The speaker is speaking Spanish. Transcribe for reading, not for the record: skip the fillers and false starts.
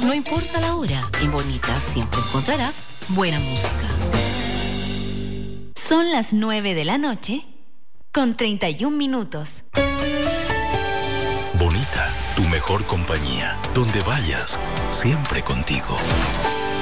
No importa la hora, en Bonita siempre encontrarás buena música. Son las 9 de la noche con 31 minutos. Bonita, tu mejor compañía. Donde vayas, siempre contigo.